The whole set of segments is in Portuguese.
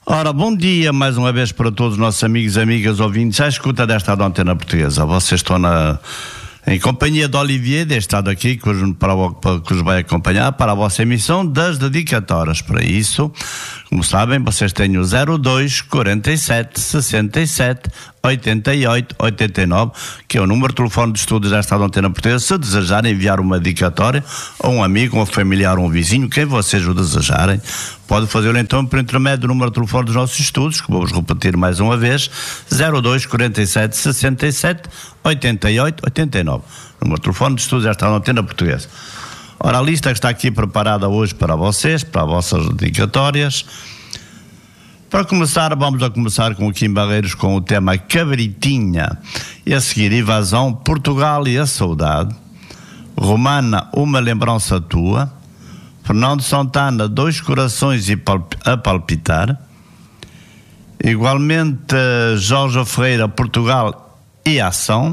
Ora, bom dia mais uma vez para todos os nossos amigos e amigas ouvintes à escuta desta Antena Portuguesa. Vocês estão em companhia de Olivier, deste estado aqui, que os vai acompanhar para a vossa emissão das dedicatórias. Para isso, como sabem, vocês têm o 02 47 67 88 89, que é o número de telefone de estudos desta Antena Portuguesa, se desejarem enviar uma dedicatória a um amigo, um familiar ou um vizinho, quem vocês o desejarem, pode fazê-lo então por intermédio do número de telefone dos nossos estudos, que vamos repetir mais uma vez, 02 47 67 88 89, número de telefone de estudos desta Antena Portuguesa. Ora, a lista que está aqui preparada hoje para vocês, para as vossas dedicatórias. Para começar, vamos começar com o Kim Barreiros com o tema Cabritinha, e a seguir Invasão, Portugal e a Saudade, Romana, Uma Lembrança Tua, Fernando Santana, Dois Corações e a Palpitar, igualmente Jorge Ferreira, Portugal e Ação,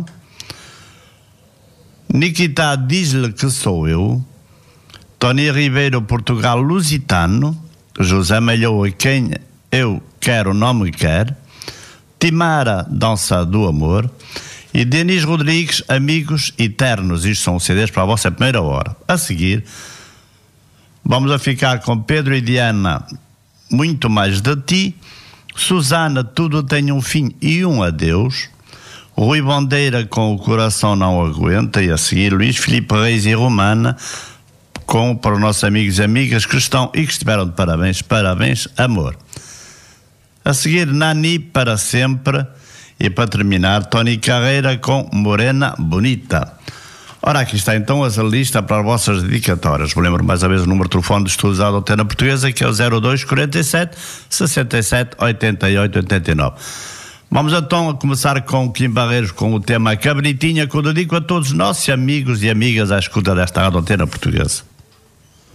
Nikita, Diz-lhe que Sou Eu, Tony Ribeiro, Portugal Lusitano, José Malhoa, Quem Eu Quero Não Me Quer, Timara, Dança do Amor, e Denis Rodrigues, Amigos Eternos. Isto são os CDs para a vossa primeira hora. A seguir, vamos a ficar com Pedro e Diana, Muito Mais de Ti, Susana, Tudo Tem um Fim e um Adeus, Rui Bandeira com O Coração Não Aguenta, e a seguir Luís Filipe Reis e Romana para os nossos amigos e amigas que estão e que estiveram de parabéns, parabéns, amor. A seguir Nani, Para Sempre, e para terminar Tony Carreira com Morena Bonita. Ora, aqui está então a lista para as vossas dedicatórias. Vou lembrar mais uma vez o número de telefone de estudos da Antena Portuguesa, que é o 02 47 67 88 89. Vamos então a começar com o Kim Barreiros com o tema Cabritinha, que eu dedico a todos os nossos amigos e amigas à escuta desta Antena Portuguesa.